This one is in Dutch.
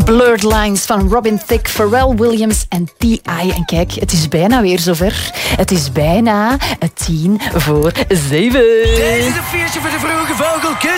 Blurred Lines van Robin Thicke, Pharrell Williams en T.I. En kijk, het is bijna weer zover. Het is bijna 6:10. Dit is een feestje voor de vroege vogelkus.